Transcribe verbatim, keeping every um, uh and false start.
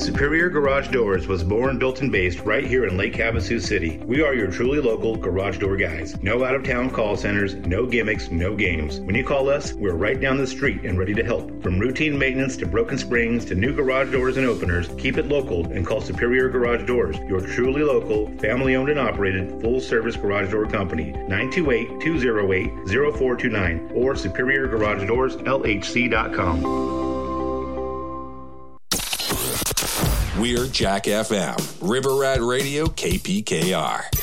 Superior Garage Doors was born, built, and based right here in Lake Havasu City. We are your truly local garage door guys. No out-of-town call centers, no gimmicks, no games. When you call us, we're right down the street and ready to help. From routine maintenance to broken springs to new garage doors and openers, keep it local and call Superior Garage Doors, your truly local, family-owned and operated, full-service garage door company. nine two eight, two oh eight, oh four two nine or superior garage doors l h c dot com. We're Jack F M, River Rat Radio, K P K R.